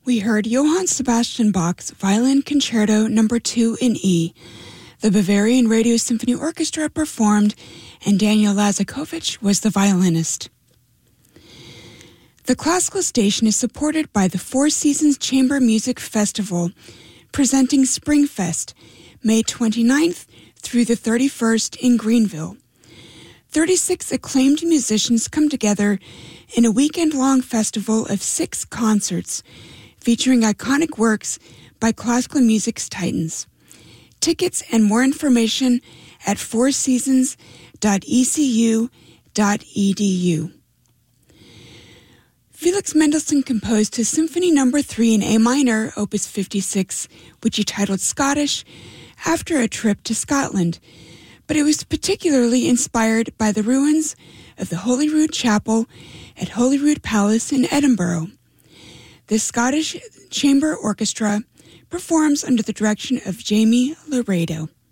We heard Johann Sebastian Bach's Violin Concerto No. 2 in E. The Bavarian Radio Symphony Orchestra performed, and Daniel Lazakovich was the violinist. The Classical Station is supported by the Four Seasons Chamber Music Festival, presenting Springfest, May 29th through the 31st in Greenville. 36 acclaimed musicians come together in a weekend-long festival of 6 concerts, featuring iconic works by classical music's titans. Tickets and more information at fourseasons.ecu.edu. Felix Mendelssohn composed his Symphony No. 3 in A minor, Opus 56, which he titled Scottish, after a trip to Scotland, but it was particularly inspired by the ruins of the Holyrood Chapel at Holyrood Palace in Edinburgh. The Scottish Chamber Orchestra performs under the direction of Jamie Laredo.